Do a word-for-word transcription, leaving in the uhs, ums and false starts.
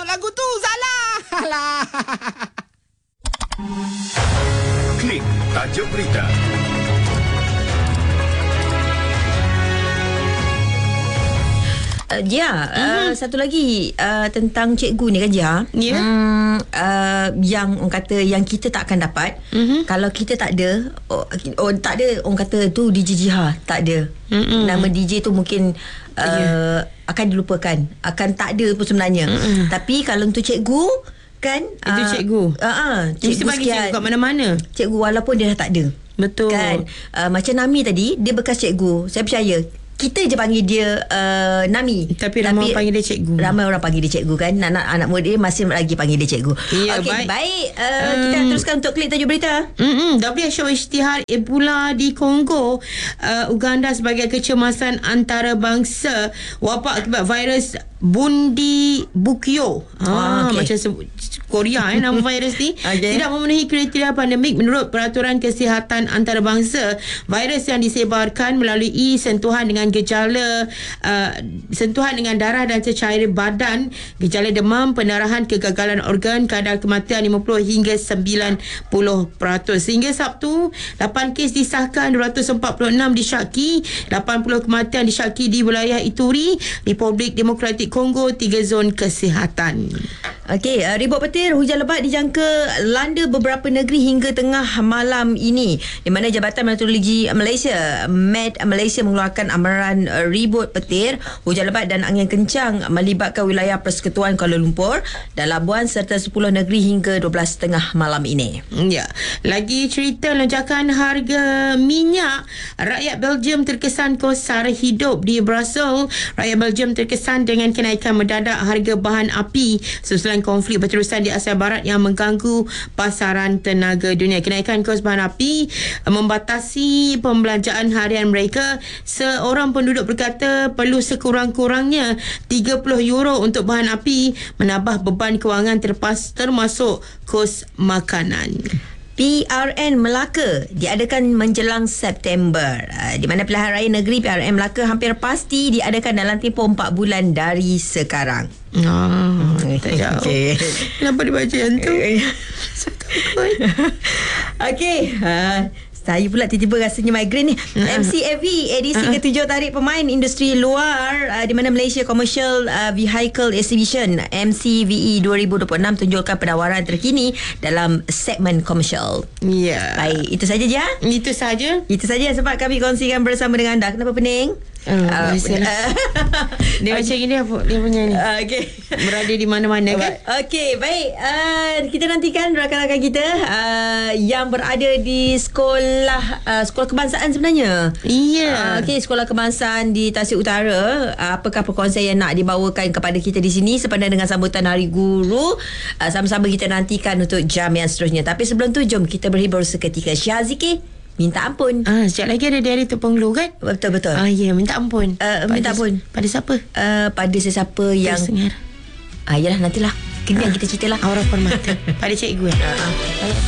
lagu tu. Salah. Alah. Klik tajuk berita. Uh, Jia, uh-huh. uh, satu lagi uh, tentang cikgu ni kan Jia. Ya. Yeah. Hmm, uh, yang orang kata yang kita tak akan dapat uh-huh. kalau kita tak ada. Oh, oh tak ada orang kata tu D J Jiha, tak ada. Uh-huh. Nama D J tu mungkin uh, yeah. akan dilupakan, akan tak ada pun sebenarnya. Uh-huh. Tapi kalau untuk cikgu kan itu uh, cikgu. Uh, uh, cikgu mesti bagi sekian. cikgu kat mana-mana. Cikgu walaupun dia dah tak ada. Betul. Kan? Uh, macam Nami tadi, dia bekas cikgu. Saya percaya kita je panggil dia uh, Nami. Tapi ramai orang panggil dia cikgu. Ramai orang panggil dia cikgu kan. Anak anak muda dia masih lagi panggil dia cikgu. Ya, Okey, baik. baik. Uh, Um, kita teruskan untuk klik tajuk berita. Mm-mm. W H O isytihar Ebola di Kongo. uh, Uganda sebagai kecemasan antarabangsa wabak akibat virus Bundi Bukyo. Ah, ah, okay. Macam sebut Korea eh, nama virus ni. Okay. Tidak memenuhi kriteria pandemik menurut peraturan kesihatan antarabangsa. Virus yang disebarkan melalui sentuhan dengan gejala uh, sentuhan dengan darah dan cecair badan, gejala demam, pendarahan, kegagalan organ, kadar kematian lima puluh hingga sembilan puluh peratus. Sehingga Sabtu, lapan kes disahkan, dua ratus empat puluh enam disyaki, lapan puluh kematian disyaki di wilayah Ituri, Republik Demokratik Kongo, tiga zon kesihatan. Okey, uh, ribut petir, hujan lebat dijangka landa beberapa negeri hingga tengah malam ini. Di mana Jabatan Meteorologi Malaysia, M E D Malaysia mengeluarkan amaran uh, ribut petir, hujan lebat dan angin kencang melibatkan wilayah Persekutuan Kuala Lumpur dan Labuan serta sepuluh negeri hingga dua belas tengah malam ini. Ya, lagi cerita lonjakan harga minyak. Rakyat Belgium terkesan kos sara hidup di Brussels. Rakyat Belgium terkesan dengan kenaikan mendadak harga bahan api susulan konflik berterusan di Asia Barat yang mengganggu pasaran tenaga dunia. Kenaikan kos bahan api membatasi pembelanjaan harian mereka. Seorang penduduk berkata perlu sekurang-kurangnya tiga puluh euro untuk bahan api, menambah beban kewangan terpas termasuk kos makanan. P R N Melaka diadakan menjelang September, uh, di mana pilihan raya negeri P R N Melaka hampir pasti diadakan dalam tempoh empat bulan dari sekarang. Ah, tak jauh. Okay. Kenapa dia baca yang tu? Saya takut. Okey, uh, saya pula tiba-tiba rasanya migraine ni. Uh-huh. M C A V edisi uh-huh. ketujuh tarik pemain industri luar, uh, di mana Malaysia Commercial uh, Vehicle Exhibition M C V E dua ribu dua puluh enam tunjukkan penawaran terkini dalam segmen komersial. Ya. Yeah. Baik, itu saja je. Itu saja. Itu saja yang sempat kami kongsikan bersama dengan anda. Kenapa pening? Uh, uh, dia macam gini apa dia punya ni. Uh, okay. Berada di mana-mana kan. Okey, baik. Uh, kita nantikan rakan-rakan kita uh, yang berada di sekolah uh, sekolah kebangsaan sebenarnya. Iya. Uh, Okey, sekolah kebangsaan di Tasik Utara. Uh, apakah perkongsian yang nak dibawakan kepada kita di sini sepanjang dengan sambutan Hari Guru? Uh, sama-sama kita nantikan untuk jam yang seterusnya. Tapi sebelum tu, jom kita berhibur seketika. Syaziki minta ampun. Ah, sekejap lagi ada dari tu Penglu kan? Betul-betul. Ah, ya, yeah, minta ampun. Uh, minta ampun. Pada siapa? Uh, pada sesiapa yang Tersengar. Ah, yalah, nantilah. Kena uh, kita ceritalah. Aura Permata. Pada cikgu eh. Uh, uh.